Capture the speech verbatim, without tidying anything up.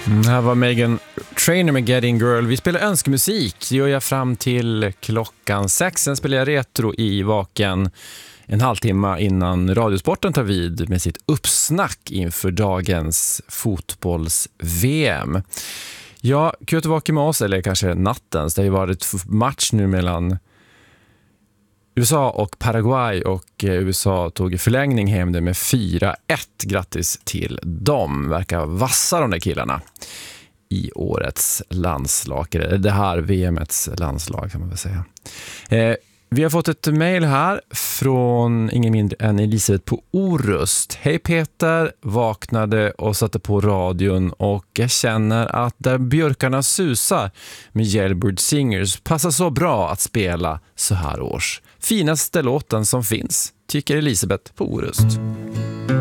Mm, här var Megan Trainor med Getting Girl. Vi spelar önskemusik. Det gör jag fram till klockan sex. Sen spelar jag retro i Vaken en halvtimme innan Radiosporten tar vid med sitt uppsnack inför dagens fotbolls-V M. Ja, kul att vara med oss, eller kanske nattens. Det har ju varit match nu mellan U S A och Paraguay, och U S A tog förlängning hem det med fyra ett. Grattis till dem. Verkar vassa de där killarna i årets landslag. Det här V M:s landslag kan man väl säga. Eh, vi har fått ett mejl här från ingen mindre än Elisabeth på Orust. Hej Peter, vaknade och satte på radion och jag känner att där björkarna susar med Yellowbird Singers passar så bra att spela så här års. Finaste låten som finns, tycker Elisabeth på Orust.